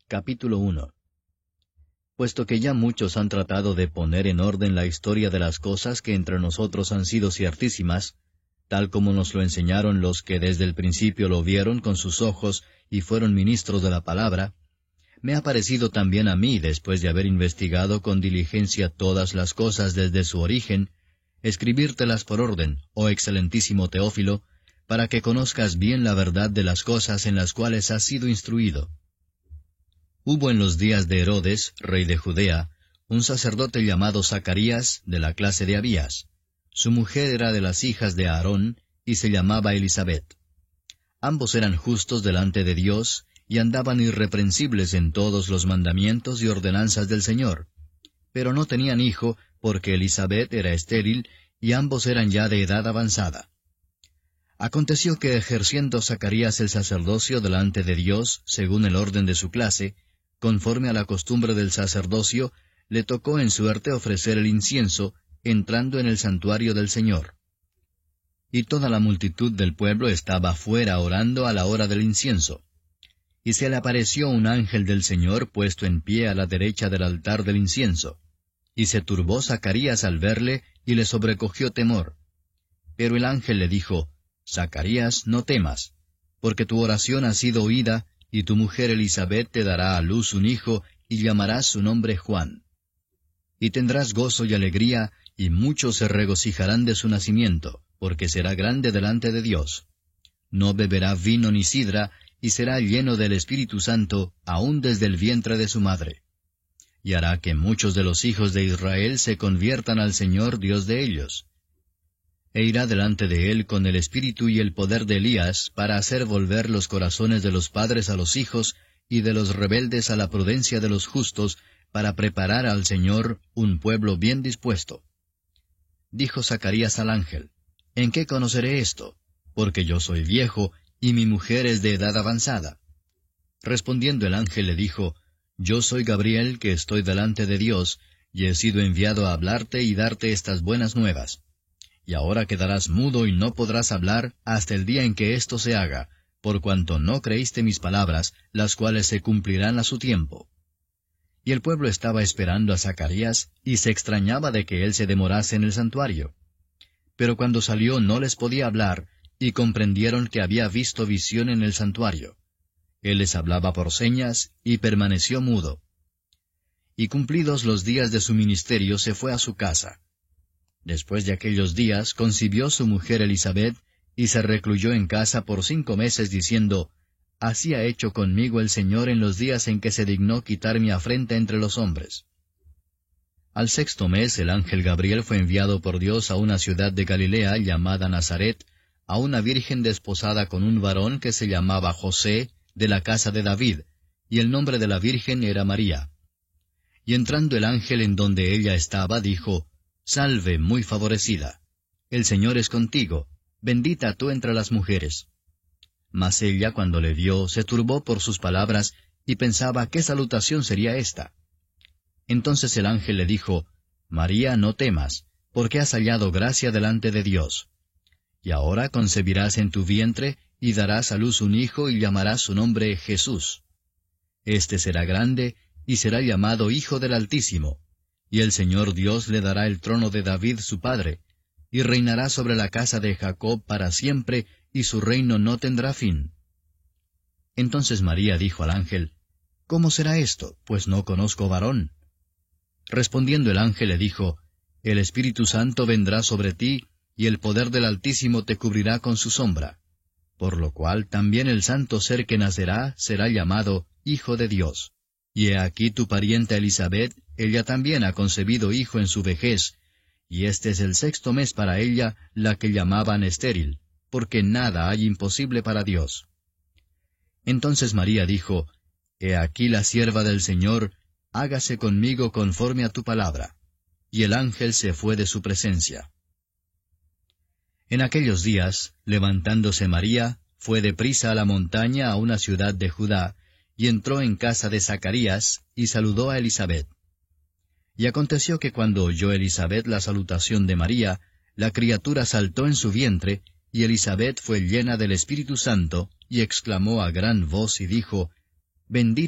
Capítulo 1. Puesto que ya muchos han tratado de poner en orden la historia de las cosas que entre nosotros han sido ciertísimas, tal como nos lo enseñaron los que desde el principio lo vieron con sus ojos y fueron ministros de la palabra, me ha parecido también a mí, después de haber investigado con diligencia todas las cosas desde su origen, escribírtelas por orden, oh excelentísimo Teófilo, para que conozcas bien la verdad de las cosas en las cuales has sido instruido. Hubo en los días de Herodes, rey de Judea, un sacerdote llamado Zacarías, de la clase de Abías. Su mujer era de las hijas de Aarón, y se llamaba Elisabet. Ambos eran justos delante de Dios, y andaban irreprensibles en todos los mandamientos y ordenanzas del Señor. Pero no tenían hijo, porque Elisabet era estéril, y ambos eran ya de edad avanzada. Aconteció que ejerciendo Zacarías el sacerdocio delante de Dios, según el orden de su clase, conforme a la costumbre del sacerdocio, le tocó en suerte ofrecer el incienso, entrando en el santuario del Señor. Y toda la multitud del pueblo estaba fuera orando a la hora del incienso. Y se le apareció un ángel del Señor puesto en pie a la derecha del altar del incienso. Y se turbó Zacarías al verle, y le sobrecogió temor. Pero el ángel le dijo, Zacarías, no temas, porque tu oración ha sido oída, y tu mujer Elisabet te dará a luz un hijo, y llamarás su nombre Juan. Y tendrás gozo y alegría, y muchos se regocijarán de su nacimiento, porque será grande delante de Dios. No beberá vino ni sidra, y será lleno del Espíritu Santo, aun desde el vientre de su madre. Y hará que muchos de los hijos de Israel se conviertan al Señor Dios de ellos. E irá delante de él con el espíritu y el poder de Elías, para hacer volver los corazones de los padres a los hijos, y de los rebeldes a la prudencia de los justos, para preparar al Señor un pueblo bien dispuesto. Dijo Zacarías al ángel, ¿en qué conoceré esto? Porque yo soy viejo, y mi mujer es de edad avanzada. Respondiendo el ángel le dijo, Yo soy Gabriel, que estoy delante de Dios, y he sido enviado a hablarte y darte estas buenas nuevas. Y ahora quedarás mudo y no podrás hablar hasta el día en que esto se haga, por cuanto no creíste mis palabras, las cuales se cumplirán a su tiempo. Y el pueblo estaba esperando a Zacarías, y se extrañaba de que él se demorase en el santuario. Pero cuando salió no les podía hablar, y comprendieron que había visto visión en el santuario. Él les hablaba por señas, y permaneció mudo. Y cumplidos los días de su ministerio se fue a su casa. Después de aquellos días concibió su mujer Elisabet, y se recluyó en casa por 5 meses, diciendo, Así ha hecho conmigo el Señor en los días en que se dignó quitar mi afrenta entre los hombres. Al 6º mes el ángel Gabriel fue enviado por Dios a una ciudad de Galilea llamada Nazaret, a una virgen desposada con un varón que se llamaba José, de la casa de David, y el nombre de la virgen era María. Y entrando el ángel en donde ella estaba, dijo, Salve, muy favorecida. El Señor es contigo, bendita tú entre las mujeres. Mas ella, cuando le vio, se turbó por sus palabras, y pensaba qué salutación sería esta. Entonces el ángel le dijo, María, no temas, porque has hallado gracia delante de Dios. Y ahora concebirás en tu vientre, y darás a luz un hijo, y llamarás su nombre Jesús. Este será grande, y será llamado Hijo del Altísimo. Y el Señor Dios le dará el trono de David su padre, y reinará sobre la casa de Jacob para siempre, y su reino no tendrá fin. Entonces María dijo al ángel, ¿Cómo será esto? Pues no conozco varón. Respondiendo el ángel le dijo, El Espíritu Santo vendrá sobre ti, y el poder del Altísimo te cubrirá con su sombra. Por lo cual también el santo ser que nacerá será llamado Hijo de Dios. Y he aquí tu parienta Elisabet, ella también ha concebido hijo en su vejez, y este es el 6º mes para ella, la que llamaban estéril, porque nada hay imposible para Dios. Entonces María dijo, He aquí la sierva del Señor, hágase conmigo conforme a tu palabra. Y el ángel se fue de su presencia. En aquellos días, levantándose María, fue deprisa a la montaña a una ciudad de Judá, y entró en casa de Zacarías, y saludó a Elisabet. Y aconteció que cuando oyó Elisabet la salutación de María, la criatura saltó en su vientre, y Elisabet fue llena del Espíritu Santo, y exclamó a gran voz y dijo, Bendita